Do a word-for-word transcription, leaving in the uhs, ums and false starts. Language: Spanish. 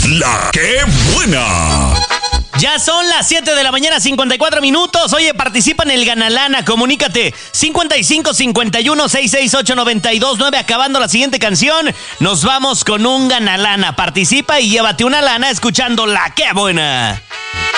La que buena. Ya son las siete de la mañana, cincuenta y cuatro minutos. Oye, participa en el Ganalana. Comunícate. cincuenta y cinco, cincuenta y uno, sesenta y seis ocho, noventa y dos nueve. Acabando la siguiente canción, nos vamos con un Ganalana. Participa y llévate una lana escuchando La que buena.